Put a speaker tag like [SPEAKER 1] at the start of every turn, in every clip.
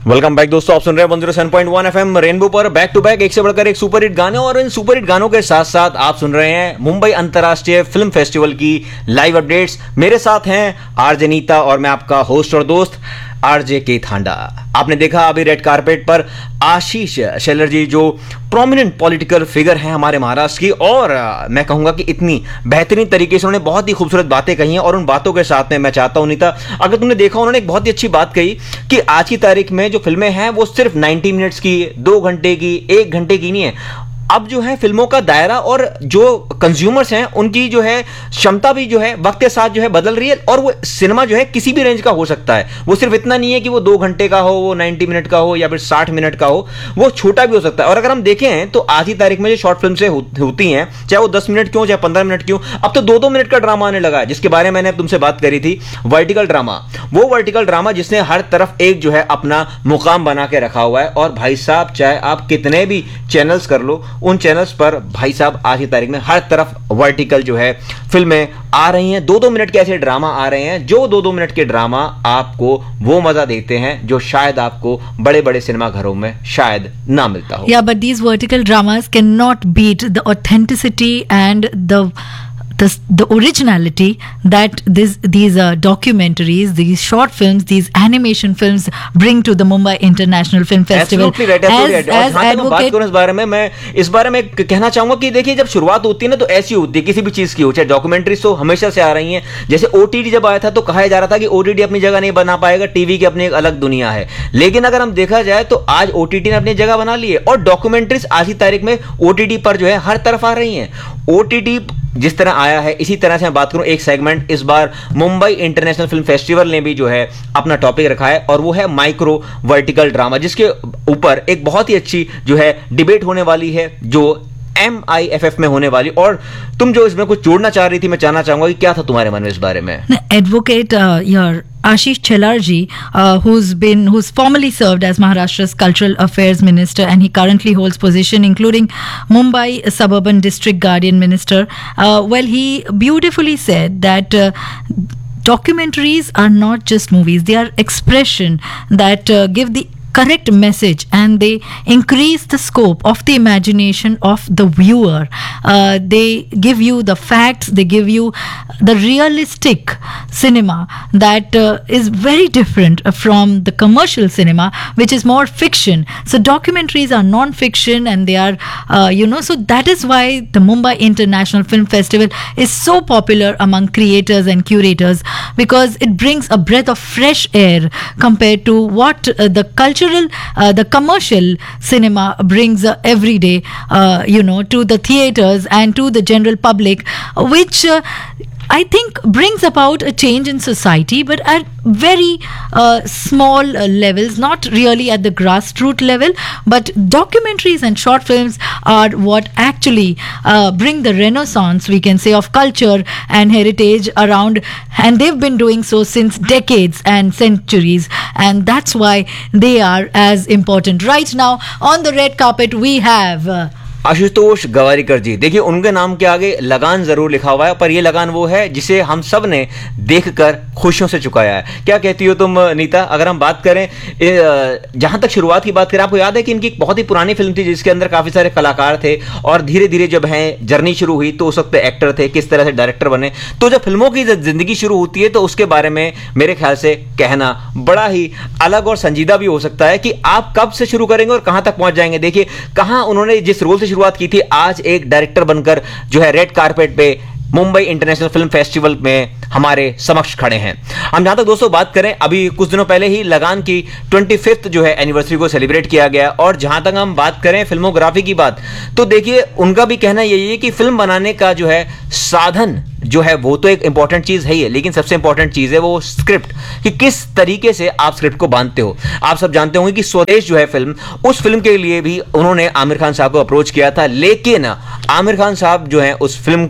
[SPEAKER 1] Welcome back दोस्तों, आप सुन रहे हैं 107.1 एफएम रेनबो पर बैक टू बैक एक से बढ़कर एक सुपर हिट गाने। और इन सुपर हिट गानों के साथ साथ आप सुन रहे हैं मुंबई अंतर्राष्ट्रीय फिल्म फेस्टिवल की लाइव अपडेट्स। मेरे साथ हैं आरजे नीता और मैं आपका होस्ट और दोस्त आरजे के थांडा। आपने देखा अभी रेड कारपेट पर आशीष शेलर जी जो प्रोमिनेंट पॉलिटिकल फिगर हैं हमारे महाराष्ट्र की, और मैं कहूंगा कि इतनी बेहतरीन तरीके से उन्होंने बहुत ही खूबसूरत बातें कही हैं। और उन बातों के साथ में मैं चाहता हूं नीता, अगर तुमने देखा, उन्होंने एक बहुत ही अच्छी बात कही कि आज की तारीख में जो फिल्में हैं वो सिर्फ 90 मिनट्स की, 2 घंटे की, 1 घंटे की नहीं है। अब जो है फिल्मों का दायरा और जो कंज्यूमर्स हैं उनकी जो है क्षमता भी जो है वक्त के साथ जो है बदल रही है। और वो सिनेमा जो है किसी भी रेंज का हो सकता है। वो सिर्फ इतना नहीं है कि वो 2 घंटे का हो, वो 90 मिनट का हो या फिर 60 मिनट का हो, वो छोटा भी हो सकता है। और अगर हम देखें तो आज की तारीख में जो शॉर्ट फिल्म से होती हैं, चाहे वो 10 मिनट क्यों, चाहे 15 मिनट क्यों, अब तो 2-2 मिनट का ड्रामा आने लगा है, जिसके बारे में मैंने तुमसे बात करी थी, वर्टिकल ड्रामा। वो वर्टिकल ड्रामा जिसने हर तरफ एक जो है अपना मुकाम बना के रखा हुआ है। और भाई साहब, चाहे आप कितने भी चैनल्स कर लो, उन चैनल्स पर भाई साहब आज की तारीख में हर तरफ वर्टिकल जो है फिल्में आ रही हैं। 2-2 मिनट के ऐसे ड्रामा आ रहे हैं जो 2-2 मिनट के ड्रामा आपको वो मजा देते हैं जो शायद आपको बड़े बड़े सिनेमा घरों में शायद ना मिलता हो।
[SPEAKER 2] Yeah, but these vertical dramas cannot beat the authenticity and the originality that these documentaries, these short films, these animation films bring to the Mumbai International Film Festival.
[SPEAKER 1] Absolutely right, absolutely right. और जहां तक मैं बात करूं इस बारे में कहना चाहूंगा कि देखिए, जब शुरुआत होती है ना तो ऐसी होती है किसी भी चीज की हो, चाहे डॉक्यूमेंट्रीज तो हमेशा से आ रही हैं। जैसे ओटीटी जब आया था तो कहा जा रहा था कि ओटीटी अपनी जगह नहीं बना पाएगा, टीवी की अपनी एक अलग दुनिया है। लेकिन अगर हम देखा जाए तो आज ओटीटी ने अपनी जगह बना ली है और डॉक्यूमेंट्रीज आज की तारीख में ओटीटी पर जो है हर तरफ आ रही हैं। ओटीटी जिस तरह आया है इसी तरह से मैं बात करूं, एक सेगमेंट इस बार मुंबई इंटरनेशनल फिल्म फेस्टिवल ने भी जो है अपना टॉपिक रखा है और वो है माइक्रो वर्टिकल ड्रामा, जिसके ऊपर एक बहुत ही अच्छी जो है डिबेट होने वाली है जो MIFF में होने वाली। और तुम जो इसमें कुछ जोड़ना चाह रही थी, मैं जानना चाहूंगा कि क्या था तुम्हारे मन में इस बारे में।
[SPEAKER 2] Advocate your Ashish Chelarji, who's formerly served as Maharashtra's Cultural Affairs Minister, and he currently holds position including Mumbai Suburban District Guardian Minister. He beautifully said that documentaries are not just movies; they are expression that give the correct message and they increase the scope of the imagination of the viewer. They give you the facts, they give you the realistic cinema that is very different from the commercial cinema, which is more fiction. So documentaries are non-fiction and they are so that is why the Mumbai International Film Festival is so popular among creators and curators, because it brings a breath of fresh air compared to what the commercial cinema brings every day to the theaters and to the general public, which I think brings about a change in society, but at very small levels, not really at the grassroots level. But documentaries and short films are what actually bring the renaissance, we can say, of culture and heritage around, and they've been doing so since decades and centuries, and that's why they are as important. Right now on the red carpet we have
[SPEAKER 1] Ashutosh Gowariker जी। देखिए, उनके नाम के आगे लगान जरूर लिखा हुआ है, पर ये लगान वो है जिसे हम सब ने देखकर खुशियों से चुकाया है। क्या कहती हो तुम नीता? अगर हम बात करें, जहां तक शुरुआत की बात करें, आपको याद है कि इनकी एक बहुत ही पुरानी फिल्म थी जिसके अंदर काफी सारे कलाकार थे और धीरे धीरे जब है जर्नी शुरू हुई तो उस वक्त एक्टर थे, किस तरह से डायरेक्टर बने। तो जब फिल्मों की जिंदगी शुरू होती है तो उसके बारे में मेरे ख्याल से कहना बड़ा ही अलग और संजीदा भी हो सकता है कि आप कब से शुरू करेंगे और कहां तक पहुंच जाएंगे। देखिए, कहां उन्होंने जिस रोल से शुरुआत की थी, आज एक डायरेक्टर बनकर जो है रेड कारपेट पे मुंबई इंटरनेशनल फिल्म फेस्टिवल में हमारे समक्ष खड़े हैं। हम जहां तक दोस्तों बात करें, अभी कुछ दिनों पहले ही लगान की 25th जो है एनिवर्सरी को सेलिब्रेट किया गया। और जहां तक हम बात करें फिल्मोग्राफी की बात, तो देखिए उनका भी कहना यही है कि फिल्म बनाने का जो है साधन जो है वो तो एक इंपॉर्टेंट चीज है ही है, लेकिन सबसे इंपॉर्टेंट चीज है वो स्क्रिप्ट, कि किस तरीके से आप स्क्रिप्ट को बांधते हो। आप सब जानते होंगे कि स्वदेश जो है फिल्म, उस फिल्म के लिए भी उन्होंने आमिर खान साहब को अप्रोच किया था, लेकिन आमिर खान साहब जो है उस फिल्म को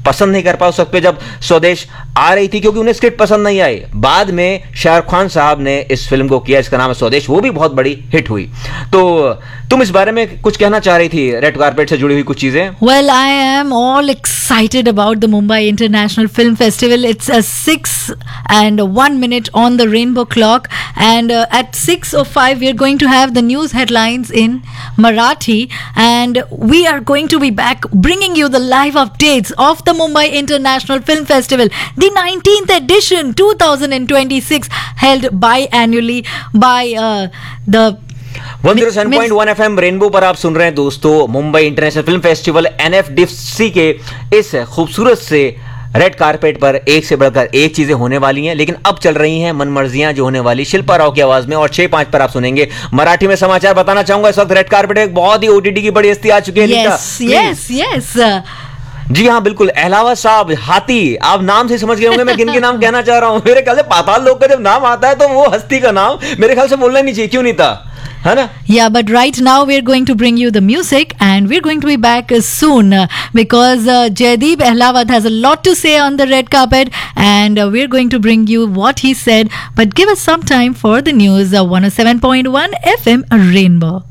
[SPEAKER 1] पसंद नहीं कर पाए उस वक्त पे जब स्वदेश आ रही थी, क्योंकि उन्हें स्क्रिप्ट पसंद नहीं आई। बाद में शाहरुख खान साहब ने इस फिल्म को किया, इसका नाम है स्वदेश, वो भी बहुत बड़ी हिट हुई। तो तुम इस बारे में कुछ कहना चाह रही थी, रेड कारपेट से जुड़ी हुई कुछ चीजें?
[SPEAKER 2] Well, I am all excited about the Mumbai International Film Festival. It's a 6:01 on the Rainbow clock, and at 6:05 we are going to have the news headlines in Marathi, and we are going to be back bringing you the live updates of the Mumbai International Film Festival, the 19th edition 2026, held biannually by the
[SPEAKER 1] 107.1 FM rainbow पर आप सुन रहे हैं दोस्तों Mumbai international film festival NFDC के इस खूबसूरत से red carpet पर एक से बढ़कर एक चीजें होने वाली हैं, लेकिन अब चल रही हैं मनमर्जियां जो होने वाली शिल्पा राव की आवाज में। और 6:05 पर आप सुनेंगे मराठी में समाचार। बताना चाहूंगा इस वक्त रेड कारपेट एक बहुत ही OTT की बड़ी हस्ती आ चुकी है।
[SPEAKER 2] yes.
[SPEAKER 1] जी हाँ, बिल्कुल, अहलावत साहब हाथी, आप नाम से समझ गए होंगे मैं किन के नाम कहना चाह रहा हूं। मेरे ख्याल से पाताल लोक का जब नाम आता है तो वो हस्ती का नाम मेरे ख्याल से बोलना नहीं चाहिए, क्यों नहीं था, है ना?
[SPEAKER 2] Yeah, but right now we're going to bring you the music, and we're going to be back soon because Jaideep Ahlawat has a lot to say on the red carpet, and we're going to bring you what he said. But give us some time for the news. 107.1 FM Rainbow.